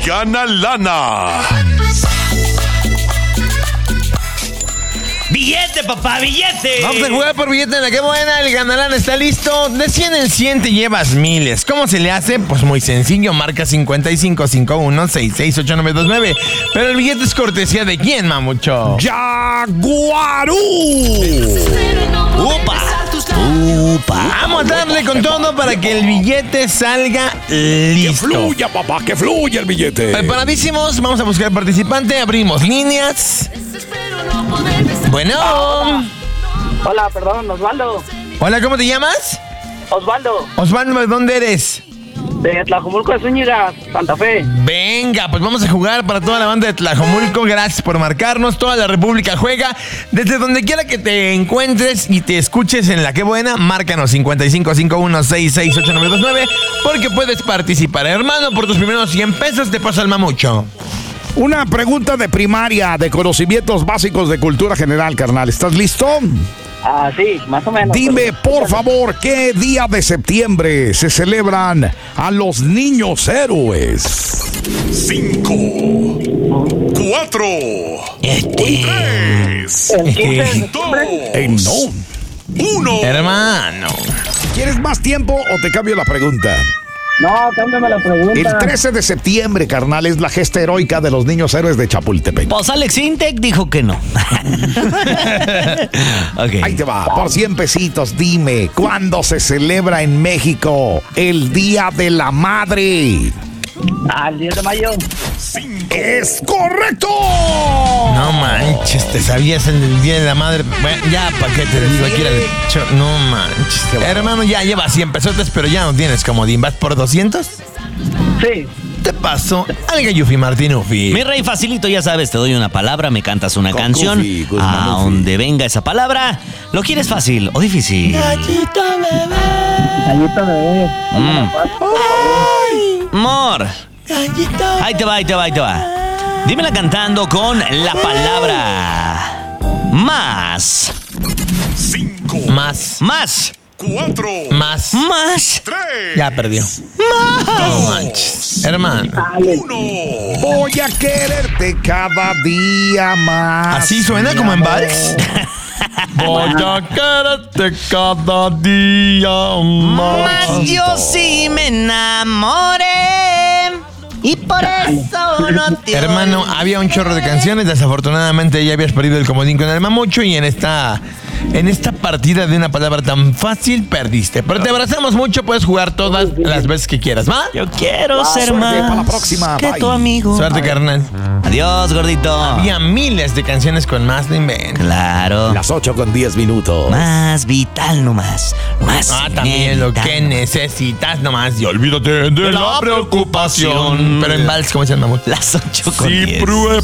gana lana. ¡Billete, papá, billete! Vamos a jugar por billete en la que buena. El ganalán está listo. De 100 en 100 te llevas miles. ¿Cómo se le hace? Pues muy sencillo. Marca 5551668929. Pero el billete es cortesía de ¿quién, mamucho? ¡Jaguarú! ¡Upa! Vamos a darle con todo para que el billete salga listo. ¡Que fluya, papá! ¡Que fluya el billete! Preparadísimos. Vamos a buscar participante. Abrimos líneas. Bueno. Hola, perdón, Osvaldo. Hola, ¿cómo te llamas? Osvaldo, Osvaldo, ¿de dónde eres? de Tlajomulco de Zúñiga, Santa Fe. Venga, pues vamos a jugar para toda la banda de Tlajomulco. Gracias por marcarnos. Toda la República juega. Desde donde quiera que te encuentres y te escuches en La Qué Buena, márcanos 5551668929 porque puedes participar. Hermano, por tus primeros 100 pesos te pasa el mamucho. Una pregunta de primaria, de conocimientos básicos de cultura general, carnal. ¿Estás listo? Ah, sí, más o menos. Dime, por favor, ¿qué día de septiembre se celebran a los niños héroes? 5, 4, 3, El 15 de septiembre. 2, 1. Hermano. ¿Quieres más tiempo o te cambio la pregunta? No, cámbiame la pregunta. El 13 de septiembre, carnal, es la gesta heroica de los niños héroes de Chapultepec. Pues Alex Intec dijo que no. Okay. Ahí te va, por 100 pesitos, dime, ¿cuándo se celebra en México el Día de la Madre? El 10 de mayo. ¡Es correcto! No manches, te sabías el Día de la Madre. Bueno, ya, ¿para qué te digo? Aquí era el no manches. Hermano, ya llevas 100 pesotes, pero ya no tienes comodín. ¿Vas por 200? Sí. Te paso al Gayufi Martinufi. Mi rey, facilito, ya sabes, te doy una palabra, me cantas una Con canción. Goofy, con A Mamufi. donde venga esa palabra, ¿lo quieres fácil o difícil? Gallito bebé. Amor. Ahí te va, ahí te va, ahí te va. Dímela cantando con la palabra más. 5, Más, Más. 4, más. Más. 3, Ya perdió. No manches. Hermano. 1. Voy a quererte cada día más. ¿Así suena como en vals? Voy a quererte cada día Más más. yo sí me enamoré. Y por eso no te Hermano, había un chorro de canciones. Desafortunadamente ya habías perdido el comodín con el mamucho y en esta partida de una palabra tan fácil perdiste. Pero te abrazamos mucho, puedes jugar todas las veces que quieras, ¿va? Yo quiero ser suerte más para la próxima, que bye. tu amigo. Suerte, carnal. Adiós, gordito. Había miles de canciones con más, no inventes. Claro. Las 8:10. Más vital nomás. Más. También lo que necesitas nomás. Y olvídate de la preocupación. Pero en vals, ¿cómo se llama? Las 8:10. Si prueba.